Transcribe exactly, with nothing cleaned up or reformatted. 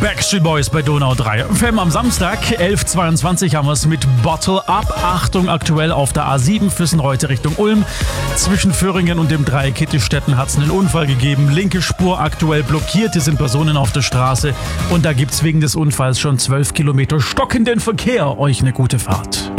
Backstreet Boys bei Donau drei. F M am Samstag, elf Uhr zweiundzwanzig haben wir es mit Bottle Up. Achtung, aktuell auf der A sieben Füssenreute Richtung Ulm. Zwischen Föhringen und dem Dreieck Kittelstetten hat es einen Unfall gegeben. Linke Spur aktuell blockiert, hier sind Personen auf der Straße. Und da gibt es wegen des Unfalls schon zwölf Kilometer stockenden Verkehr. Euch eine gute Fahrt.